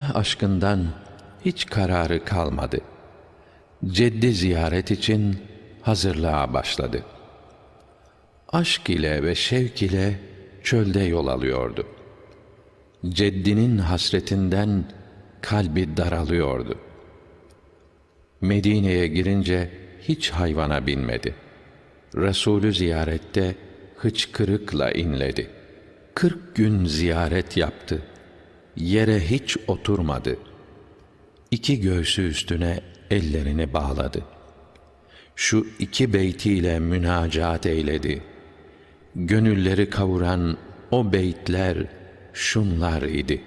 Allah aşkından hiç kararı kalmadı. Ceddi ziyaret için hazırlığa başladı. Aşk ile ve şevk ile çölde yol alıyordu. Ceddinin hasretinden kalbi daralıyordu. Medine'ye girince hiç hayvana binmedi. Resulü ziyarette hıçkırıkla inledi. 40 gün ziyaret yaptı. Yere hiç oturmadı. 2 göğsü üstüne ellerini bağladı. Şu 2 beytiyle münacat eyledi. Gönülleri kavuran o beytler şunlar idi: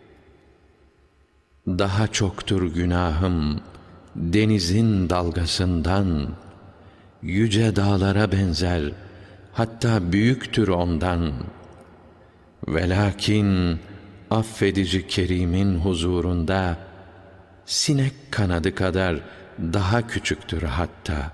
daha çoktur günahım denizin dalgasından, yüce dağlara benzer, hatta büyüktür ondan. Velakin affedici Kerim'in huzurunda, sinek kanadı kadar daha küçüktür hatta.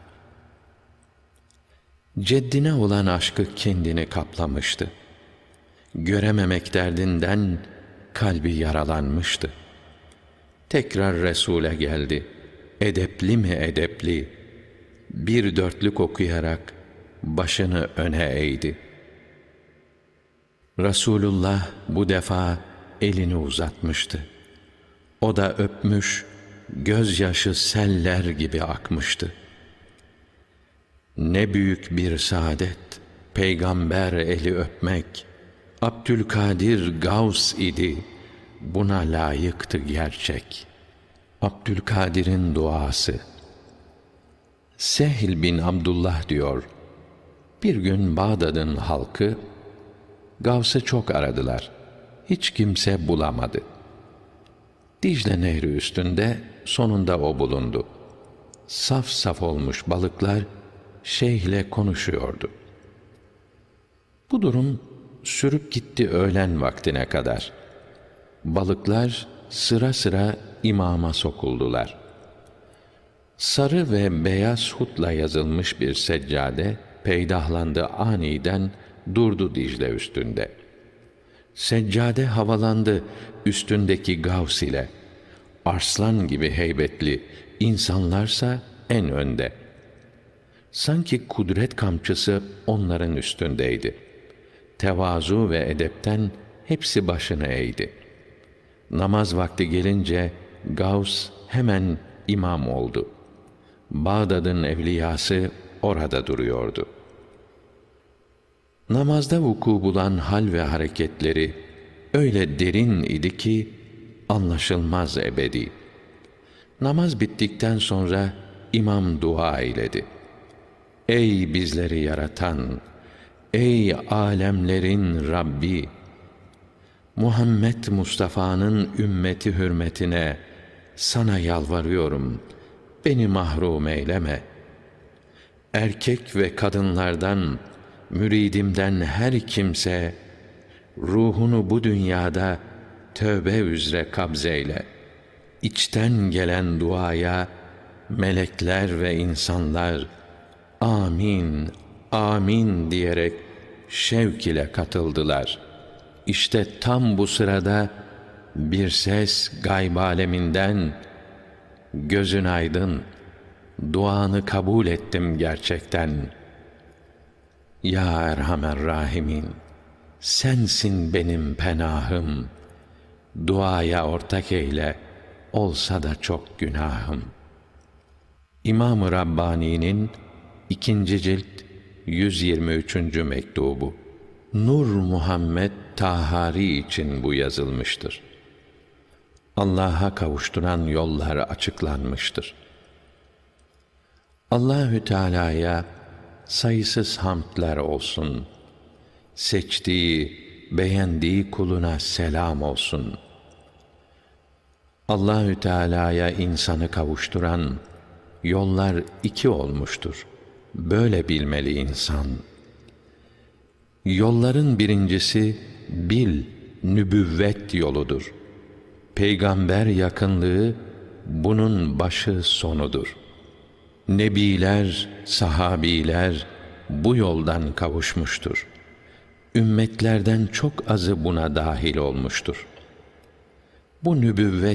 Ceddine olan aşkı kendini kaplamıştı. Görememek derdinden kalbi yaralanmıştı. Tekrar Resul'e geldi. Edepli mi edepli, 1 dörtlük okuyarak başını öne eğdi. Resulullah bu defa elini uzatmıştı. O da öpmüş, gözyaşı seller gibi akmıştı. Ne büyük bir saadet peygamber eli öpmek. Abdülkadir Gavs idi, buna layıktı gerçek. Abdülkadir'in duası. Sehl bin Abdullah diyor: bir gün Bağdat'ın halkı Gavs'ı çok aradılar. Hiç kimse bulamadı. Dicle Nehri üstünde sonunda o bulundu. Saf saf olmuş balıklar şeyhle konuşuyordu. Bu durum sürüp gitti öğlen vaktine kadar. Balıklar sıra sıra imama sokuldular. Sarı ve beyaz hutla yazılmış bir seccade peydahlandı, aniden durdu Dicle üstünde. Seccade havalandı üstündeki Gavs ile. Arslan gibi heybetli, insanlarsa en önde. Sanki kudret kamçısı onların üstündeydi. Tevazu ve edepten hepsi başını eğdi. Namaz vakti gelince Gavs hemen imam oldu. Bağdat'ın evliyası orada duruyordu. Namazda vuku bulan hal ve hareketleri öyle derin idi ki anlaşılmaz ebedi. Namaz bittikten sonra imam dua eyledi. Ey bizleri yaratan, ey alemlerin Rabbi! Muhammed Mustafa'nın ümmeti hürmetine sana yalvarıyorum, beni mahrum eyleme. Erkek ve kadınlardan, müridimden her kimse ruhunu bu dünyada tövbe üzere kabzeyle. İçten gelen duaya melekler ve insanlar amin, amin diyerek şevk ile katıldılar. İşte tam bu sırada bir ses gayb aleminden: gözün aydın, duanı kabul ettim gerçekten. Ya Erhamer Rahimin, sensin benim penahım. Duaya ortak eyle, olsa da çok günahım. İmam-ı Rabbani'nin 2. cilt 123. mektubu. Nur Muhammed Tahari için bu yazılmıştır. Allah'a kavuşturan yollar açıklanmıştır. Allahü Teala'ya sayısız hamdler olsun. Seçtiği, beğendiği kuluna selam olsun. Allahü Teala'ya insanı kavuşturan yollar 2 olmuştur. Böyle bilmeli insan. Yolların birincisi bil, nübüvvet yoludur. Peygamber yakınlığı bunun başı sonudur. Nebiler, sahabiler bu yoldan kavuşmuştur. Ümmetlerden çok azı buna dahil olmuştur. Bu nübüvvet